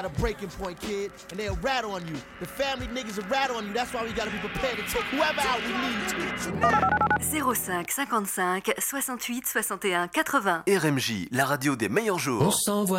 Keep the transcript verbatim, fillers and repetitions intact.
a breaking point, kid, and they'll rat on you. The family niggas will rat on you. That's why we gotta be prepared to take whoever out we need to. zéro cinq cinquante-cinq soixante-huit soixante et un quatre-vingts. R M J, la radio des meilleurs jours. On s'envoie